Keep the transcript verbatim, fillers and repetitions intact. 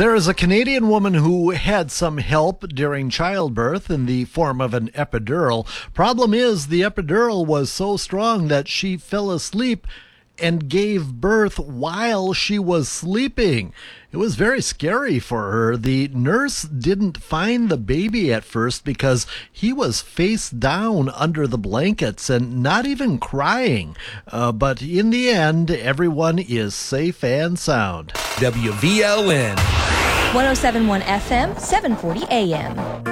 There is a Canadian woman who had some help during childbirth in the form of an epidural. Problem is, the epidural was so strong that she fell asleep and gave birth while she was sleeping. It was very scary for her. The nurse didn't find the baby at first because he was face down under the blankets and not even crying. Uh, but in the end, everyone is safe and sound. W V L N one oh seven point one F M, seven forty A M.